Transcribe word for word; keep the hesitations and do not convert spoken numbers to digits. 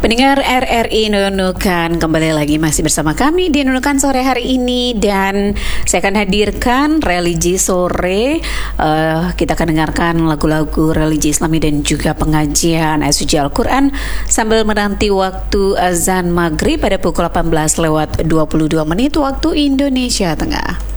Pendengar R R I Nunukan, kembali lagi masih bersama kami di Nunukan sore hari ini, dan saya akan hadirkan religi sore. uh, Kita akan dengarkan lagu-lagu religi Islami dan juga pengajian ayat suci Al-Quran sambil menanti waktu azan maghrib pada pukul delapan belas lewat dua puluh dua menit waktu Indonesia Tengah.